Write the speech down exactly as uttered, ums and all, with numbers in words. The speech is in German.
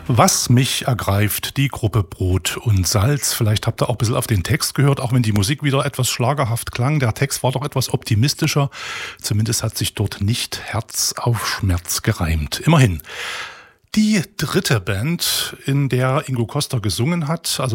Was mich ergreift, die Gruppe Brot und Salz. Vielleicht habt ihr auch ein bisschen auf den Text gehört, auch wenn die Musik wieder etwas schlagerhaft klang. Der Text war doch etwas optimistischer. Zumindest hat sich dort nicht Herz auf Schmerz gereimt. Immerhin. Die dritte Band, in der Ingo Coster gesungen hat, also